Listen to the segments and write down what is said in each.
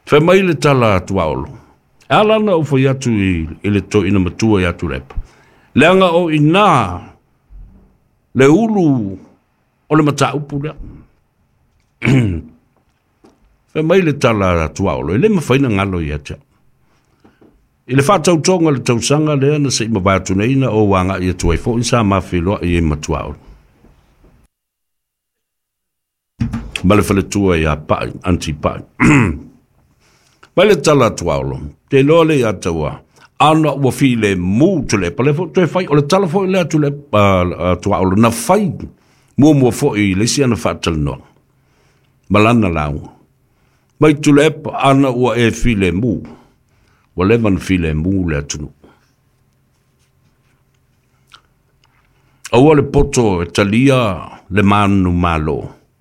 Fe mai le tala tuaolo. Ala na ufo yatu i le to ina matua yatu lepa. Leanga o ina le ulu o le mata upu lea. Fe mai le tala tuaolo. Ile mawhaina ngalo i atia. I le whātau tonga le tausanga lea na se ima bātu neina o wanga i atuai fo insa mawhiloa i e matuaolo. Male fale tua i a pai, anti pai. Male tala tuaolo. Te lole i ataua. Ana ua fi le mū tu le pale fo te fai. O le tala fo i lea tu le tuaolo. Na fai. Mua fo i le si ana whātala noa. Malana lau. Mai tu le ana ua e fi le mū. Wa levan fi le mū le atunu. Aua le poto e talia le manu malo.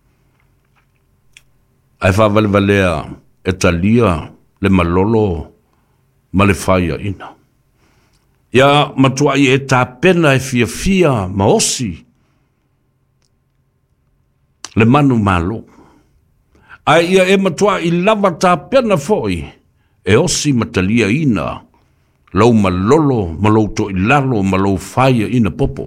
Ai whavalvalea e talia le malolo ma le whaia ina. Ia matuai e tā pena e fia maosi le manu malo. Ai ia e matuai lava tā pena foi e osi matalia ina lau malolo ma lau to ilalo ma lau whaia ina popo.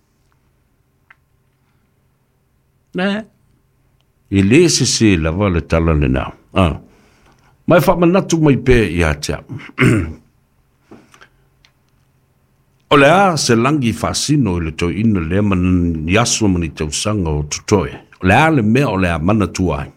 I le se lava le tala le nao. Mai whamanatu mai pē i atea. O le a se langi whasino i le tau ina le man yasua mani tau sanga o tutoe. O le a le mea o le a mana tuai.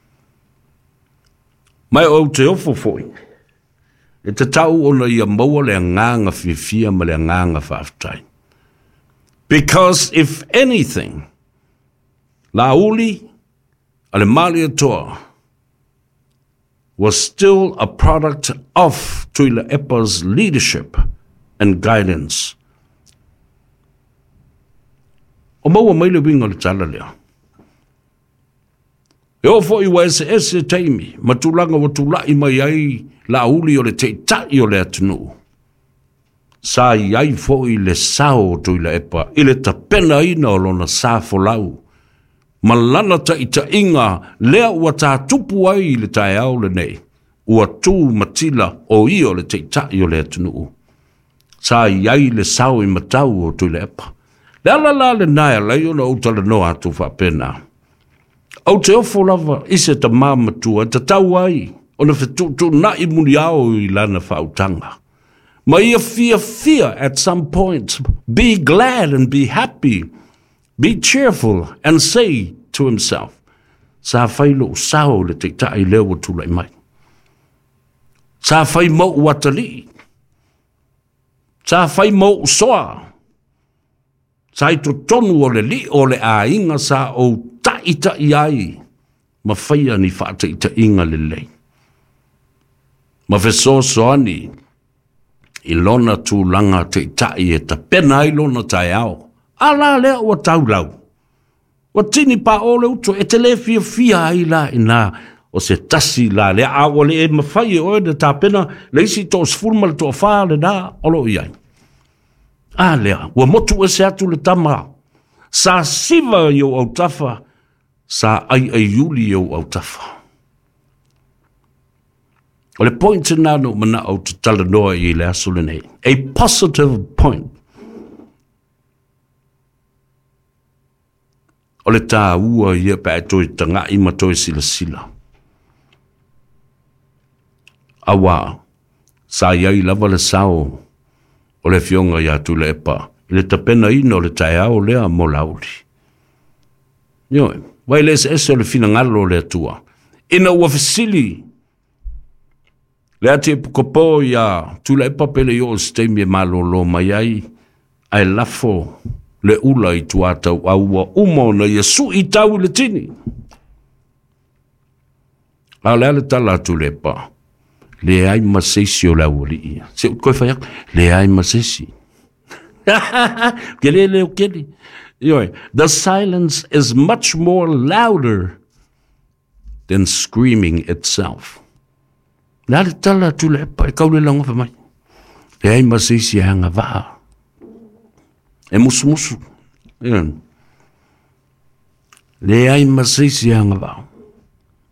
Mai o te ofo foi. E te tau ona ia maua le nganga fia ma le nganga whaftai. Because if anything, la uli ale malia toa was still a product of Tuila Epa's leadership and guidance. O maua maile winga le tala lea. E ofo i wa ese teimi, matulanga wa tulai mai ai la uli o le te tai o le atunu. Sa iai fo i le sao Tuila Epa, i le tapena ina o lona sa folau. Malana ta ita inga lea ua tā tupu ai le tae au le nei. Ua tū matila o io le te tai o le atunu. Sa iai le sao i matau o Tuila Epa. Le ala le naia lai o na utala noa atu whapena. Au te ofo lava ise ta māmatua ta tau ai. O na whetutu na i muni au i lana whautanga. Ma ia fia at some point. Be glad and be happy. Be cheerful and say to himself, sa whailo sao le te tai leo tulai mai. Sa whai mau watali. Sa whai mau soa. Sa i to tonu o le li o le a inga sa o taita iai. Ma whaia ni whaata ita inga le lei. Ma wheso soani. I lona tu langa te tai e ta pena i lona tai au. Ala lea ua tau lau. Wa tini pa o le uto e te le fia ai la ina o se tasi la lea a o le e mawhai o e de ta pena le isi to sfurma le to wha le na olo iai. A lea, ua motu e se atu le tama. Sa siva i o au tafa, sa ai yuli i o au tafa. O le point na no mana au te tala noa i le aso le nei. A positive point. O le tā ua ia pa e toi tanga i ma toi sila. Awa, sa iai lava le sao o le fionga ia tu le epa. I le tapena ina o le tae au lea mo lauri. Ioe, wai le ese o le fina ngalo le atua. Ina ua fesili. Le ati e pukopo ia tu le epa pele i o stemi e malo lo mai ai. Ai lafo. Le ula i tuata aua umo na Yesu i tau le tini. A le tala tu le pa. Le ai masesi o la uri. Se koe whaiak, le ai masesi. Kele le o kele. The silence is much more louder than screaming itself. Le tala tu le pa. E kau le lango whamai. Le ai masesi hanga waa. E musu. Le ai masisi hanga wao.